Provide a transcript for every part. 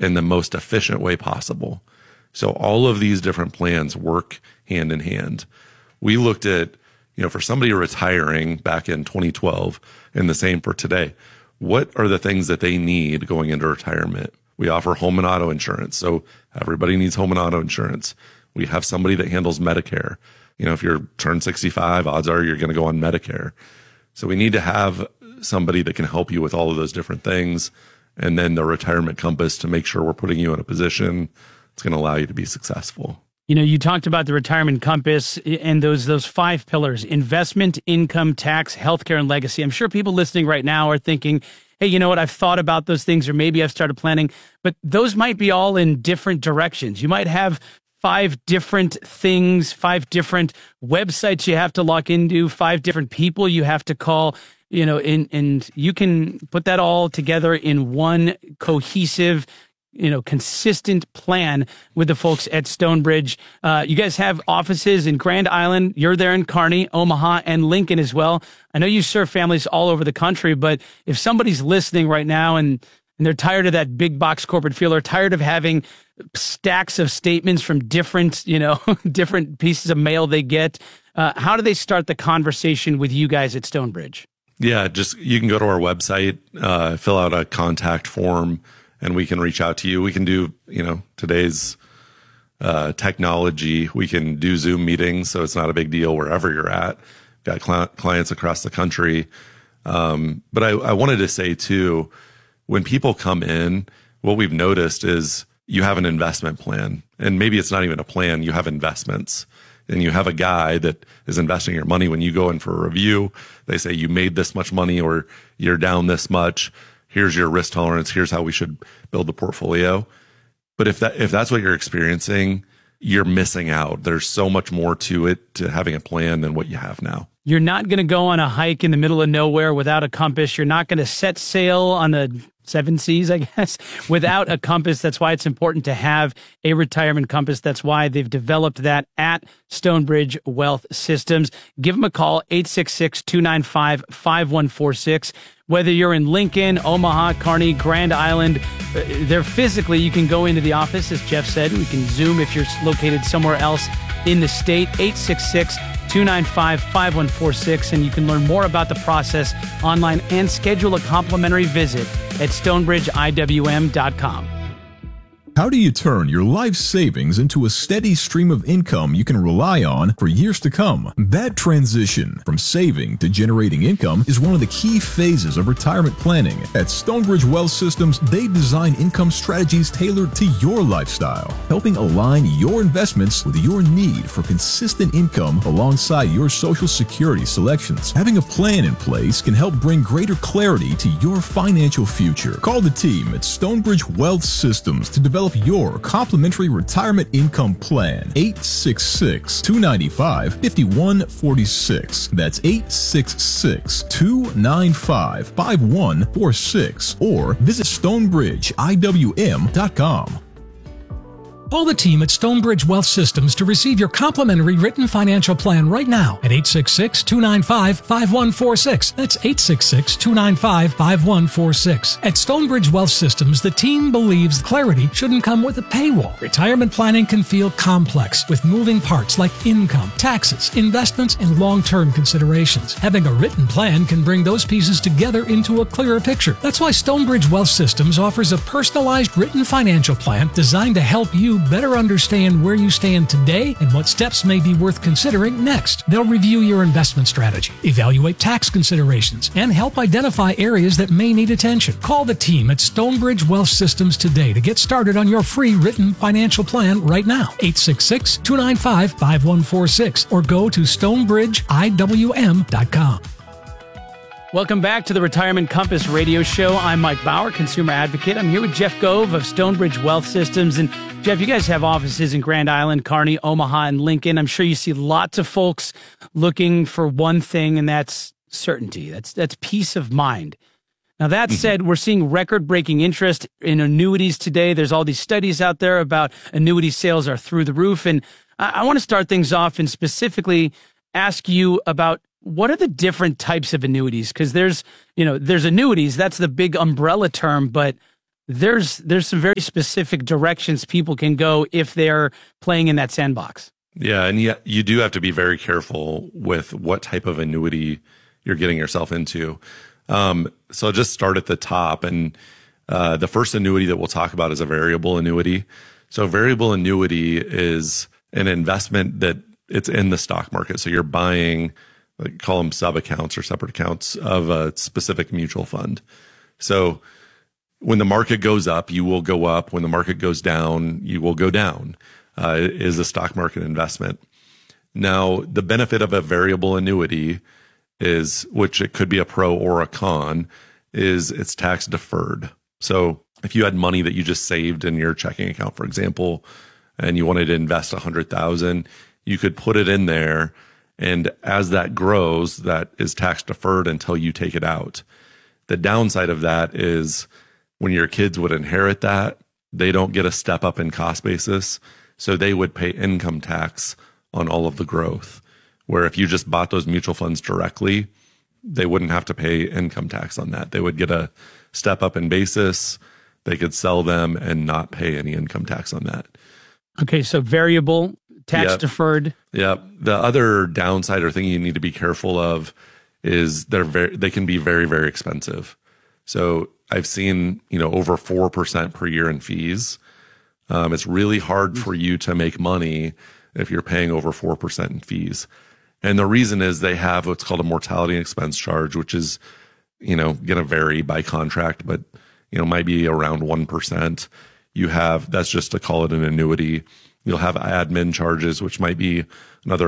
in the most efficient way possible. So all of these different plans work hand in hand. We looked at, for somebody retiring back in 2012 and the same for today, what are the things that they need going into retirement? We offer home and auto insurance. So everybody needs home and auto insurance. We have somebody that handles Medicare. If you're turned 65, odds are you're going to go on Medicare. So we need to have somebody that can help you with all of those different things. And then the retirement compass to make sure we're putting you in a position that's going to allow you to be successful. You talked about the retirement compass and those 5 pillars: investment, income, tax, healthcare, and legacy. I'm sure people listening right now are thinking, hey, you know what? I've thought about those things, or maybe I've started planning, but those might be all in different directions. You might have 5 different things, 5 different websites you have to log into, 5 different people you have to call, and you can put that all together in one cohesive, consistent plan with the folks at Stonebridge. You guys have offices in Grand Island. You're there in Kearney, Omaha, and Lincoln as well. I know you serve families all over the country, but if somebody's listening right now and they're tired of that big box corporate feel, or tired of having stacks of statements from different, different pieces of mail they get, how do they start the conversation with you guys at Stonebridge? Yeah, you can go to our website, fill out a contact form, and we can reach out to you. We can do, today's technology. We can do Zoom meetings, so it's not a big deal wherever you're at. Got clients across the country. But I wanted to say too, when people come in, what we've noticed is you have an investment plan, and maybe it's not even a plan. You have investments, and you have a guy that is investing your money. When you go in for a review, they say you made this much money or you're down this much. Here's your risk tolerance. Here's how we should build the portfolio. But if that's what you're experiencing, you're missing out. There's so much more to it, to having a plan, than what you have now. You're not going to go on a hike in the middle of nowhere without a compass. You're not going to set sail on the 7 seas, I guess, without a compass. That's why it's important to have a retirement compass. That's why they've developed that at Stonebridge Wealth Systems. Give them a call, 866-295-5146. Whether you're in Lincoln, Omaha, Kearney, Grand Island, you can go into the office, as Jeff said. We can Zoom if you're located somewhere else in the state, 866-295-5146. And you can learn more about the process online and schedule a complimentary visit at stonebridgeiwm.com. How do you turn your life savings into a steady stream of income you can rely on for years to come? That transition from saving to generating income is one of the key phases of retirement planning. At Stonebridge Wealth Systems, they design income strategies tailored to your lifestyle, helping align your investments with your need for consistent income alongside your Social Security selections. Having a plan in place can help bring greater clarity to your financial future. Call the team at Stonebridge Wealth Systems to develop your complimentary retirement income plan. 866-295-5146. That's 866-295-5146. Or visit stonebridgeiwm.com. Call the team at Stonebridge Wealth Systems to receive your complimentary written financial plan right now at 866-295-5146. That's 866-295-5146. At Stonebridge Wealth Systems, the team believes clarity shouldn't come with a paywall. Retirement planning can feel complex with moving parts like income, taxes, investments, and long-term considerations. Having a written plan can bring those pieces together into a clearer picture. That's why Stonebridge Wealth Systems offers a personalized written financial plan designed to help you better understand where you stand today and what steps may be worth considering next. They'll review your investment strategy, evaluate tax considerations, and help identify areas that may need attention. Call the team at Stonebridge Wealth Systems today to get started on your free written financial plan right now. 866-295-5146 or go to stonebridgeiwm.com. Welcome back to the Retirement Compass radio show. I'm Mike Bauer, consumer advocate. I'm here with Jeff Gove of Stonebridge Wealth Systems. And Jeff, you guys have offices in Grand Island, Kearney, Omaha, and Lincoln. I'm sure you see lots of folks looking for one thing, and that's certainty. That's peace of mind. Now, that said, we're seeing record-breaking interest in annuities today. There's all these studies out there about annuity sales are through the roof. And I want to start things off and specifically ask you about what are the different types of annuities? Because there's annuities, that's the big umbrella term, but there's some very specific directions people can go if they're playing in that sandbox. Yeah, and yet you do have to be very careful with what type of annuity you're getting yourself into. So just start at the top, and the first annuity that we'll talk about is a variable annuity. So variable annuity is an investment that it's in the stock market. So you're buying, like, call them sub accounts or separate accounts of a specific mutual fund. So when the market goes up, you will go up. When the market goes down, you will go down. It is a stock market investment. Now, the benefit of a variable annuity is, which it could be a pro or a con, is it's tax deferred. So if you had money that you just saved in your checking account, for example, and you wanted to invest $100,000, you could put it in there. And as that grows, that is tax deferred until you take it out. The downside of that is when your kids would inherit that, they don't get a step up in cost basis. So they would pay income tax on all of the growth. Where if you just bought those mutual funds directly, they wouldn't have to pay income tax on that. They would get a step up in basis. They could sell them and not pay any income tax on that. Okay, so variable, tax deferred. Yeah. The other downside or thing you need to be careful of is they can be very, very expensive. So I've seen, over 4% per year in fees. It's really hard for you to make money if you're paying over 4% in fees. And the reason is they have what's called a mortality and expense charge, which is, going to vary by contract, but, might be around 1%. That's just to call it an annuity. You'll have admin charges, which might be another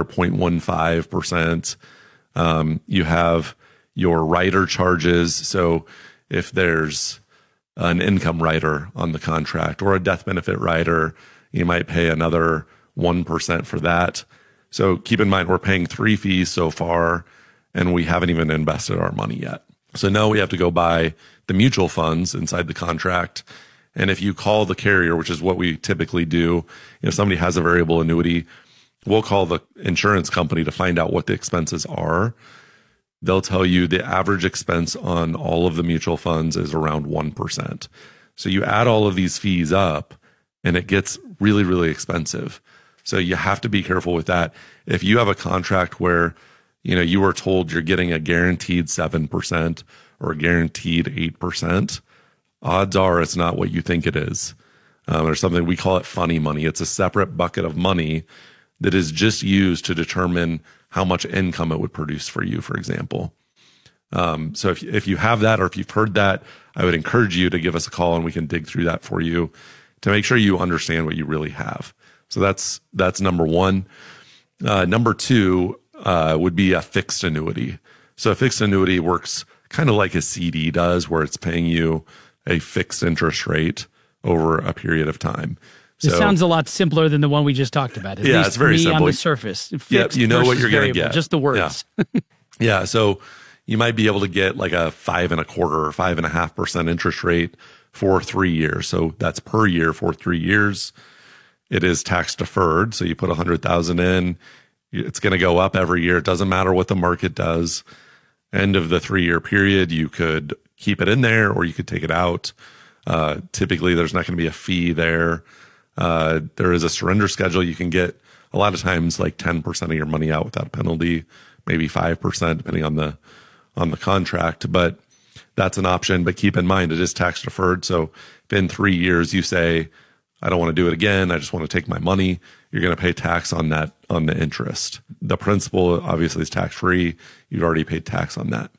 0.15%. You have your rider charges. So if there's an income rider on the contract or a death benefit rider, you might pay another 1% for that. So keep in mind, we're paying 3 fees so far, and we haven't even invested our money yet. So now we have to go buy the mutual funds inside the contract. And if you call the carrier, which is what we typically do, if somebody has a variable annuity, we'll call the insurance company to find out what the expenses are. They'll tell you the average expense on all of the mutual funds is around 1%. So you add all of these fees up, and it gets really, really expensive. So you have to be careful with that. If you have a contract where, you were told you're getting a guaranteed 7% or a guaranteed 8%, odds are it's not what you think it is. There's something, we call it funny money. It's a separate bucket of money that is just used to determine how much income it would produce for you, for example. So if you have that, or if you've heard that, I would encourage you to give us a call and we can dig through that for you to make sure you understand what you really have. So that's number one. Number two would be a fixed annuity. So a fixed annuity works kind of like a CD does, where it's paying you a fixed interest rate over a period of time. It sounds a lot simpler than the one we just talked about. At least it's very simple on the surface. Yeah, you know what you're going to get. Just the words. Yeah. So you might be able to get like a 5.25% or 5.5% interest rate for 3 years. So that's per year for 3 years. It is tax deferred. So you put 100,000 in, it's going to go up every year. It doesn't matter what the market does. End of the 3-year period, you could keep it in there or you could take it out. Typically, there's not going to be a fee there. There is a surrender schedule. You can get a lot of times like 10% of your money out without a penalty, maybe 5% depending on the contract. But that's an option. But keep in mind, it is tax deferred. So if in 3 years you say, I don't want to do it again, I just want to take my money, you're going to pay tax on that, on the interest. The principal obviously is tax free. You've already paid tax on that.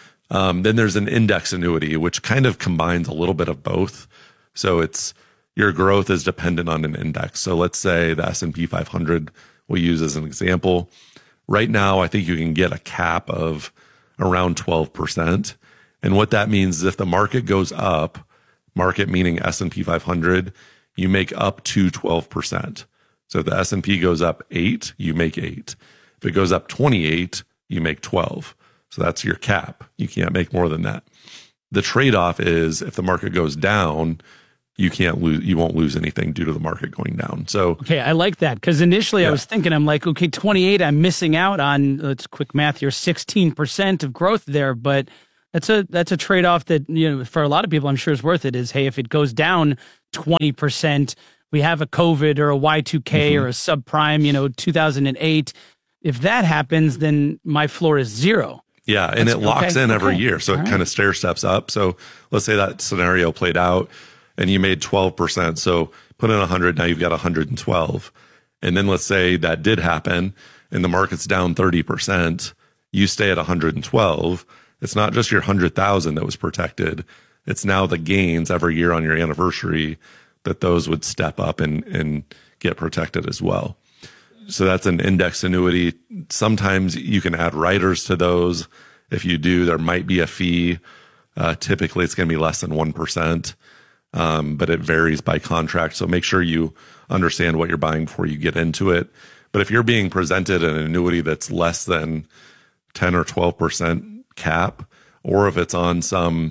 Then there's an index annuity, which kind of combines a little bit of both. So it's your growth is dependent on an index. So let's say the S&P 500 we'll use as an example. Right now, I think you can get a cap of around 12%. And what that means is if the market goes up, market meaning S&P 500, you make up to 12%. So if the S&P goes up 8, you make 8. If it goes up 28, you make 12. So that's your cap. You can't make more than that. The trade-off is if the market goes down, you won't lose anything due to the market going down. So okay, I like that, because initially I was thinking, I'm like, okay, 28, I'm missing out on, let's quick math here, 16% of growth there. But That's a trade-off that, for a lot of people, I'm sure is worth it. Is, hey, if it goes down 20%, we have a COVID or a Y2K or a subprime, 2008. If that happens, then my floor is zero. Yeah, and it locks in every year, so it kind of stair steps up. So let's say that scenario played out, and you made 12%. So put in 100, now you've got 112. And then let's say that did happen, and the market's down 30%. You stay at 112. It's not just your 100,000 that was protected. It's now the gains every year on your anniversary that those would step up and get protected as well. So that's an index annuity. Sometimes you can add riders to those. If you do, there might be a fee. Typically, it's going to be less than 1%, but it varies by contract. So make sure you understand what you're buying before you get into it. But if you're being presented an annuity that's less than 10 or 12% cap, or if it's on some,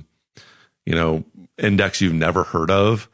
index you've never heard of,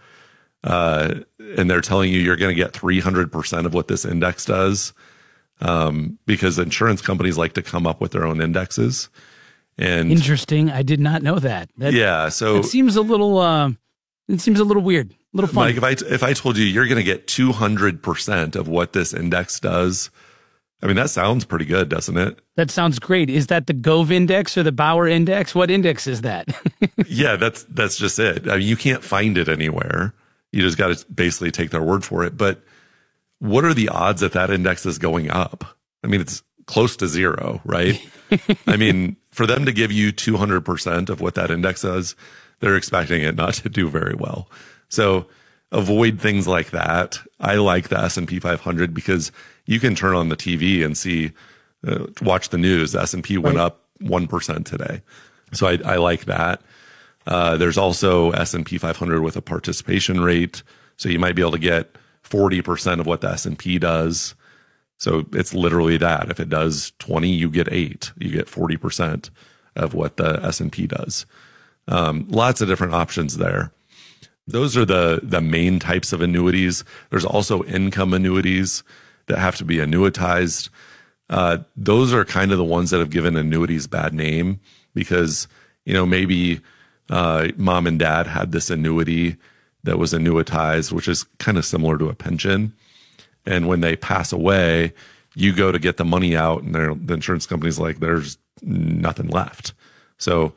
and they're telling you you're going to get 300% of what this index does, because insurance companies like to come up with their own indexes. And interesting. I did not know that. So it seems a little weird, a little funny. Mike, if I told you you're going to get 200% of what this index does, I mean, that sounds pretty good, doesn't it? That sounds great. Is that the Gove index or the Bauer index? What index is that? Yeah, that's just it. I mean, you can't find it anywhere. You just got to basically take their word for it. But what are the odds that index is going up? I mean, it's close to zero, right? I mean, for them to give you 200% of what that index is, they're expecting it not to do very well. So avoid things like that. I like the S&P 500 because you can turn on the TV and see, watch the news. The S&P went up 1% today. So I like that. There's also S&P 500 with a participation rate. So you might be able to get 40% of what the S&P does. So it's literally that. If it does 20, you get 8. You get 40% of what the S&P does. Lots of different options there. Those are the main types of annuities. There's also income annuities that have to be annuitized. Those are kind of the ones that have given annuities bad name because, maybe mom and dad had this annuity that was annuitized, which is kind of similar to a pension. And when they pass away, you go to get the money out and the insurance company's like, there's nothing left. So,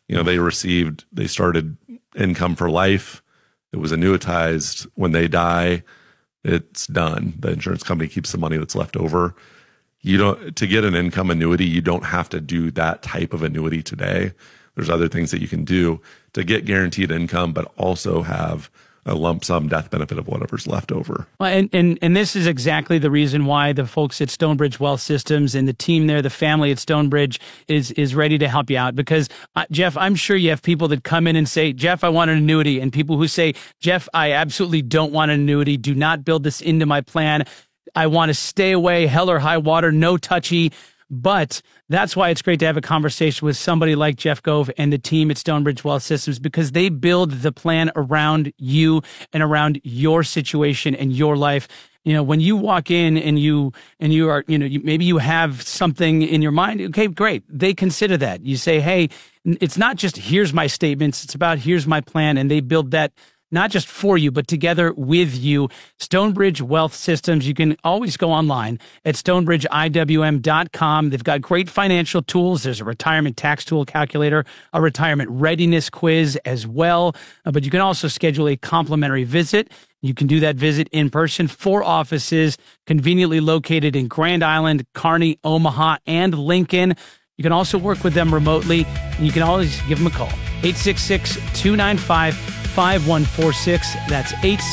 they started income for life. It was annuitized. When they die, it's done. The insurance company keeps the money that's left over. To get an income annuity, you don't have to do that type of annuity today. There's other things that you can do to get guaranteed income, but also have a lump sum death benefit of whatever's left over. Well, and this is exactly the reason why the folks at Stonebridge Wealth Systems and the team there, the family at Stonebridge, is ready to help you out. Because, Jeff, I'm sure you have people that come in and say, Jeff, I want an annuity. And people who say, Jeff, I absolutely don't want an annuity. Do not build this into my plan. I want to stay away, hell or high water, no touchy. But that's why it's great to have a conversation with somebody like Jeff Gove and the team at Stonebridge Wealth Systems, because they build the plan around you and around your situation and your life. When you walk in and you are, maybe you have something in your mind. Okay, great. They consider that. You say, hey, it's not just here's my statements. It's about here's my plan. And they build that not just for you, but together with you. Stonebridge Wealth Systems. You can always go online at stonebridgeiwm.com. They've got great financial tools. There's a retirement tax tool calculator, a retirement readiness quiz as well. But you can also schedule a complimentary visit. You can do that visit in person. 4 offices conveniently located in Grand Island, Kearney, Omaha, and Lincoln. You can also work with them remotely, and you can always give them a call. 866-295-5146. That's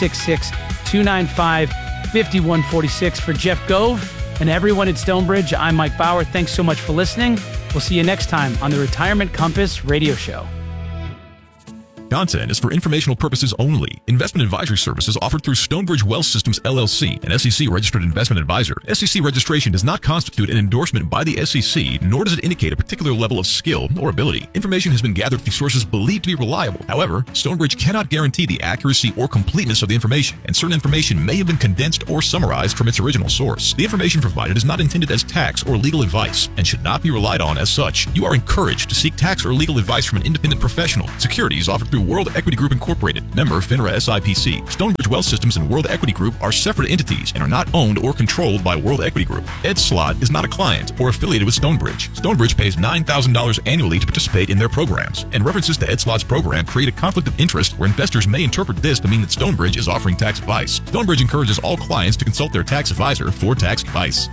866-295-5146. For Jeff Gove and everyone at Stonebridge, I'm Mike Bauer. Thanks so much for listening. We'll see you next time on the Retirement Compass Radio Show. Content is for informational purposes only. Investment advisory services offered through Stonebridge Wealth Systems LLC, an SEC-registered investment advisor. SEC registration does not constitute an endorsement by the SEC, nor does it indicate a particular level of skill or ability. Information has been gathered through sources believed to be reliable. However, Stonebridge cannot guarantee the accuracy or completeness of the information, and certain information may have been condensed or summarized from its original source. The information provided is not intended as tax or legal advice and should not be relied on as such. You are encouraged to seek tax or legal advice from an independent professional. Securities offered through World Equity Group Incorporated, member FINRA SIPC. Stonebridge Wealth Systems and World Equity Group are separate entities and are not owned or controlled by World Equity Group. Ed Slott is not a client or affiliated with Stonebridge. Stonebridge pays $9,000 annually to participate in their programs, and references to Ed Slott's program create a conflict of interest where investors may interpret this to mean that Stonebridge is offering tax advice. Stonebridge encourages all clients to consult their tax advisor for tax advice.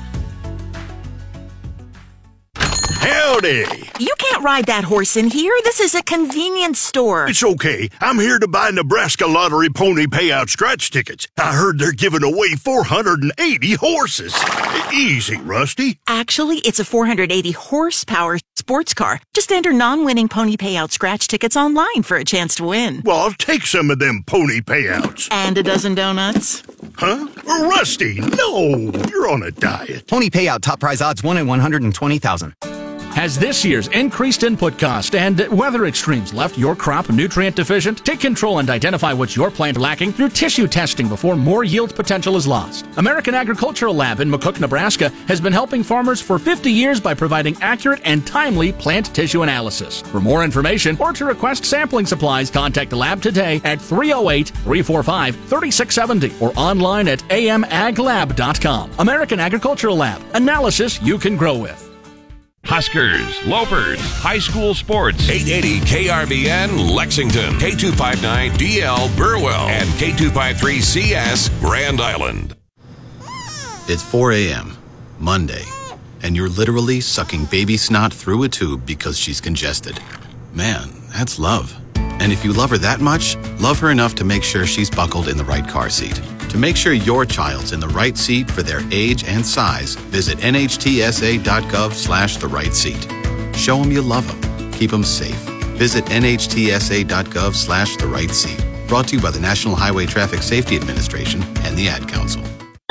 Howdy! You can't ride that horse in here. This is a convenience store. It's okay. I'm here to buy Nebraska Lottery Pony Payout scratch tickets. I heard they're giving away 480 horses. Easy, Rusty. Actually, it's a 480 horsepower sports car. Just enter non-winning Pony Payout scratch tickets online for a chance to win. Well, I'll take some of them pony payouts. And a dozen donuts. Huh? Rusty, no! You're on a diet. Pony Payout top prize odds 1 in 120,000. Has this year's increased input cost and weather extremes left your crop nutrient deficient? Take control and identify what your plant lacking through tissue testing before more yield potential is lost. American Agricultural Lab in McCook, Nebraska has been helping farmers for 50 years by providing accurate and timely plant tissue analysis. For more information or to request sampling supplies, contact the lab today at 308-345-3670 or online at amaglab.com. American Agricultural Lab. Analysis you can grow with. Huskers, Lopers, high school sports. 880 KRVN Lexington, K259DL Burwell, and K253CS Grand Island. It's 4 a.m., Monday, and you're literally sucking baby snot through a tube because she's congested. Man, that's love. And if you love her that much, love her enough to make sure she's buckled in the right car seat. To make sure your child's in the right seat for their age and size, visit nhtsa.gov/the right seat. Show them you love them. Keep them safe. Visit nhtsa.gov/the right seat. Brought to you by the National Highway Traffic Safety Administration and the Ad Council.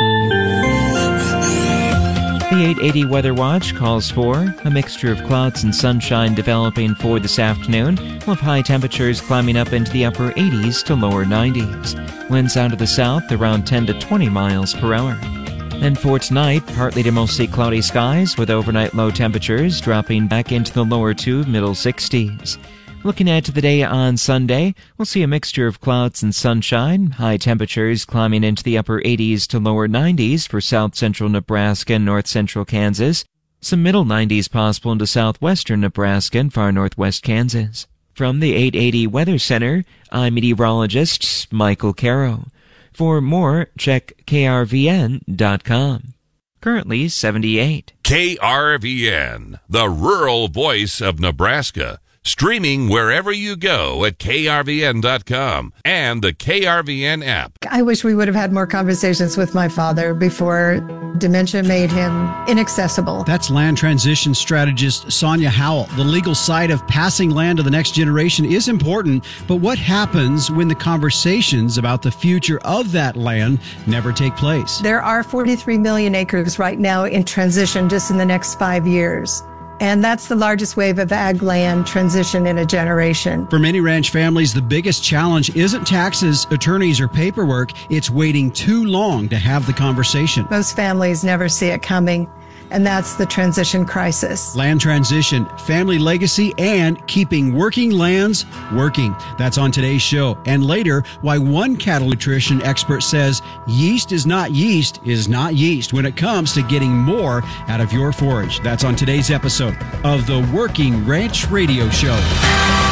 The 880 Weather Watch calls for a mixture of clouds and sunshine developing for this afternoon, with high temperatures climbing up into the upper 80s to lower 90s. Winds out of the south around 10 to 20 miles per hour. And for tonight, partly to mostly cloudy skies with overnight low temperatures dropping back into the lower to middle 60s. Looking ahead to the day on Sunday, we'll see a mixture of clouds and sunshine, high temperatures climbing into the upper 80s to lower 90s for south-central Nebraska and north-central Kansas, some middle 90s possible into southwestern Nebraska and far northwest Kansas. From the 880 Weather Center, I'm meteorologist Michael Caro. For more, check krvn.com. Currently 78. KRVN, the rural voice of Nebraska. Streaming wherever you go at krvn.com and the KRVN app. I wish we would have had more conversations with my father before dementia made him inaccessible. That's land transition strategist Sonia Howell. The legal side of passing land to the next generation is important, but what happens when the conversations about the future of that land never take place? There are 43 million acres right now in transition just in the next 5 years. And that's the largest wave of ag land transition in a generation. For many ranch families, the biggest challenge isn't taxes, attorneys, or paperwork. It's waiting too long to have the conversation. Most families never see it coming, and that's the transition crisis. Land transition, family legacy, and keeping working lands working. That's on today's show. And later, why one cattle nutrition expert says yeast is not yeast when it comes to getting more out of your forage. That's on today's episode of the Working Ranch Radio Show.